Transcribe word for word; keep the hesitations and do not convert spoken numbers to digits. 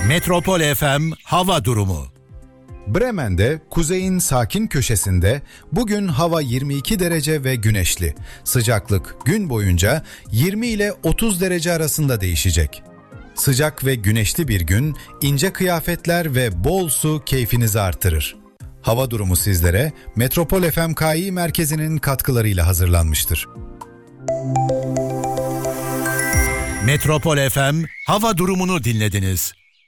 Metropol F M hava durumu. Bremen'de kuzeyin sakin köşesinde bugün hava yirmi iki derece ve güneşli. Sıcaklık gün boyunca yirmi ile otuz derece arasında değişecek. Sıcak ve güneşli bir gün, ince kıyafetler ve bol su keyfinizi artırır. Hava durumu sizlere Metropol F M K İ merkezinin katkılarıyla hazırlanmıştır. Metropol F M hava durumunu dinlediniz.